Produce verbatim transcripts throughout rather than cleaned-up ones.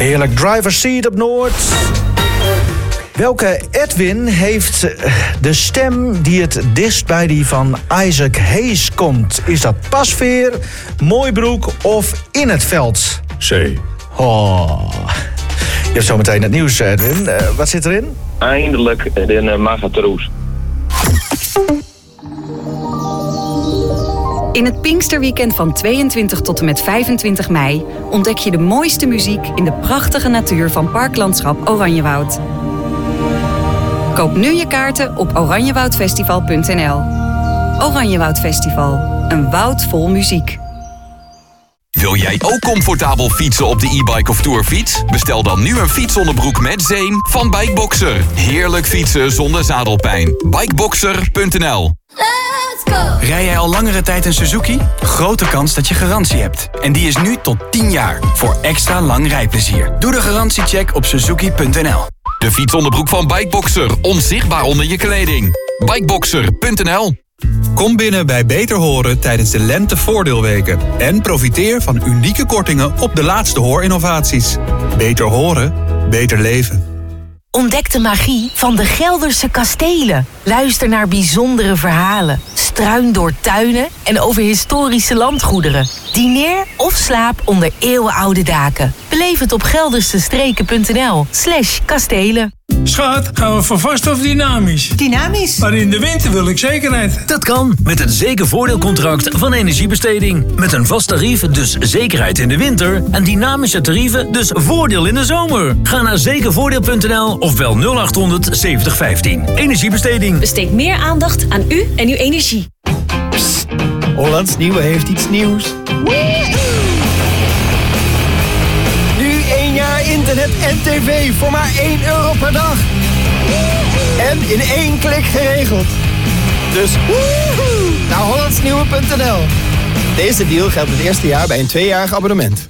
Heerlijk driver's seat op Noord. Welke Edwin heeft de stem die het dichtst bij die van Isaac Hayes komt? Is dat Pasveer, Mooibroek of In het Veld? C. Oh. Je hebt zometeen het nieuws, Edwin. Uh, wat zit erin? Eindelijk de uh, Magatroes. In het Pinksterweekend van tweeëntwintig tot en met vijfentwintig mei... ontdek je de mooiste muziek in de prachtige natuur van Parklandschap Oranjewoud. Koop nu je kaarten op oranjewoudfestival punt n l. Oranjewoud Festival, een woud vol muziek. Wil jij ook comfortabel fietsen op de e-bike of tourfiets? Bestel dan nu een fietsonderbroek met zeem van Bikeboxer. Heerlijk fietsen zonder zadelpijn. bikeboxer punt n l. Let's go! Rij jij al langere tijd een Suzuki? Grote kans dat je garantie hebt. En die is nu tot tien jaar. Voor extra lang rijplezier. Doe de garantiecheck op suzuki punt n l. De fietsonderbroek van Bikeboxer. Onzichtbaar onder je kleding. bikeboxer punt n l. Kom binnen bij Beter Horen tijdens de lentevoordeelweken. En profiteer van unieke kortingen op de laatste hoorinnovaties. Beter horen, beter leven. Ontdek de magie van de Gelderse kastelen. Luister naar bijzondere verhalen. Struin door tuinen en over historische landgoederen. Dineer of slaap onder eeuwenoude daken. Beleef het op geldersestreken punt n l slash kastelen. Schat, gaan we voor vast of dynamisch? Dynamisch? Maar in de winter wil ik zekerheid. Dat kan met het zekervoordeelcontract van Energiebesteding. Met een vast tarief, dus zekerheid in de winter. En dynamische tarieven, dus voordeel in de zomer. Ga naar zekervoordeel punt n l of bel nul acht honderd zeventig vijftien. Energiebesteding. Besteed meer aandacht aan u en uw energie. Psst, Hollands Nieuwe heeft iets nieuws. Internet en tv voor maar één euro per dag. En in één klik geregeld. Dus woehoe, naar hollandsnieuwe punt n l. Deze deal geldt het eerste jaar bij een tweejarig abonnement.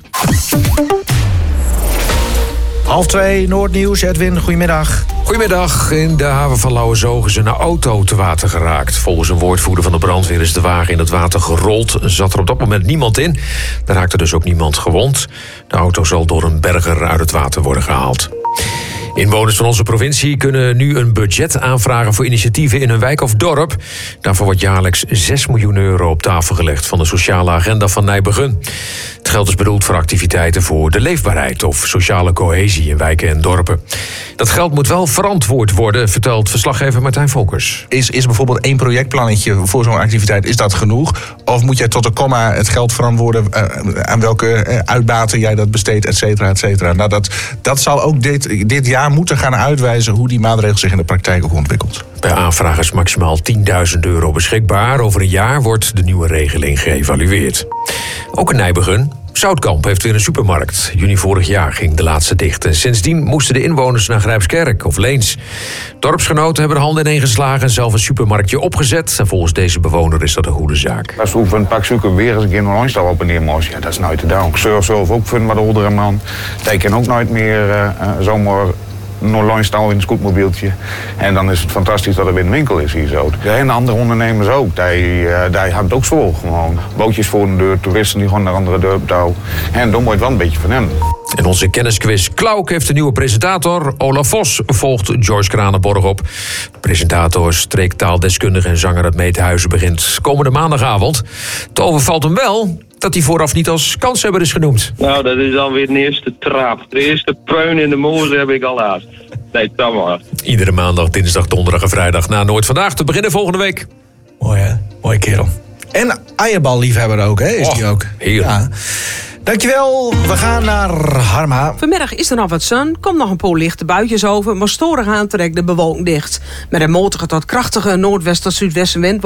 Half twee, Noordnieuws. Edwin, goedemiddag. Goedemiddag. In de haven van Lauwersoog is een auto te water geraakt. Volgens een woordvoerder van de brandweer is de wagen in het water gerold. Zat er op dat moment niemand in. Er raakte dus ook niemand gewond. De auto zal door een berger uit het water worden gehaald. Inwoners van onze provincie kunnen nu een budget aanvragen voor initiatieven in hun wijk of dorp. Daarvoor wordt jaarlijks zes miljoen euro op tafel gelegd van de sociale agenda van Nijmegen. Het geld is bedoeld voor activiteiten voor de leefbaarheid of sociale cohesie in wijken en dorpen. Dat geld moet wel verantwoord worden, vertelt verslaggever Martijn Volkers. Is, is bijvoorbeeld één projectplannetje voor zo'n activiteit, is dat genoeg? Of moet jij tot de komma het geld verantwoorden uh, aan welke uh, uitbaten jij dat besteedt, et cetera, et cetera. Nou, dat, dat zal ook dit, dit jaar moeten gaan uitwijzen hoe die maatregel zich in de praktijk ook ontwikkelt. Per aanvraag is maximaal tienduizend euro beschikbaar. Over een jaar wordt de nieuwe regeling geëvalueerd. Ook in Nijmegen. Zoutkamp heeft weer een supermarkt. Juni vorig jaar ging de laatste dicht. En sindsdien moesten de inwoners naar Grijpskerk of Leens. Dorpsgenoten hebben de handen ineengeslagen en zelf een supermarktje opgezet. En volgens deze bewoner is dat een goede zaak. Als we een pak suiker weer eens een keer een landstal op en neer moest, ja, dat is nooit te doen. Ik zorg zelf ook voor wat oudere man. Die kan ook nooit meer uh, zomaar een landstal in een scootmobieltje. En dan is het fantastisch dat er weer een winkel is hier zo. Ja, en andere ondernemers ook. Die, uh, die hangt ook zo gewoon. Bootjes voor de deur, toeristen die gewoon naar andere dorpen touw. En dan moet je wel een beetje van hem. En onze kennisquiz Klauk heeft een nieuwe presentator. Olaf Vos volgt George Kranenborg op. De presentator, streektaaldeskundige en zanger uit Meethuizen begint komende maandagavond. Het overvalt hem wel dat hij vooraf niet als kanshebber is genoemd. Nou, dat is dan weer de eerste trap. De eerste preun in de mozer heb ik al haast. Nee, dat maar. Iedere maandag, dinsdag, donderdag en vrijdag na Noord Vandaag te beginnen volgende week. Mooi hè? Mooi kerel. En eierballiefhebber ook, hè? Is die ook? Heerlijk. Ja. Dankjewel, we gaan naar Harma. Vanmiddag is er nog wat zon, komt nog een paar lichte buitjes over, maar storig aantrekt de bewolking dicht. Met een matige tot krachtige noordwest- tot zuidwestenwind